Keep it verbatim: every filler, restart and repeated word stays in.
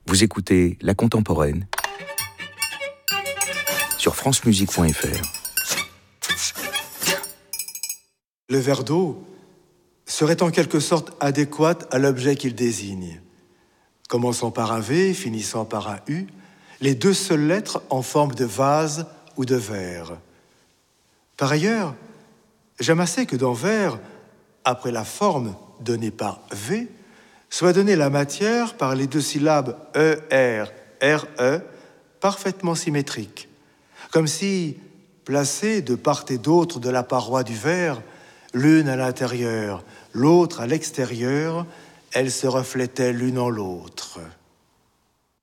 Vous écoutez La Contemporaine sur francemusique point f r. Le verre d'eau serait en quelque sorte adéquat à l'objet qu'il désigne. Commençant par un V, finissant par un U, les deux seules lettres en forme de vase ou de verre. Par ailleurs, j'aime assez que dans verre, après la forme donnée par V, soit donnée la matière par les deux syllabes E R R E parfaitement symétriques, comme si, placées de part et d'autre de la paroi du verre, l'une à l'intérieur, l'autre à l'extérieur, elles se reflétaient l'une en l'autre.